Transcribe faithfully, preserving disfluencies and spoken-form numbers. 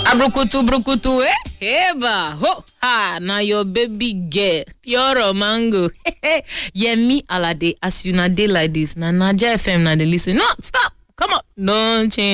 Abrukutu brukutu eh? Eba ho ha na your baby girl pure mango. Yemi Alade as you na dey like this na Naija F M na dey listen. No, stop. Come on. Don't change.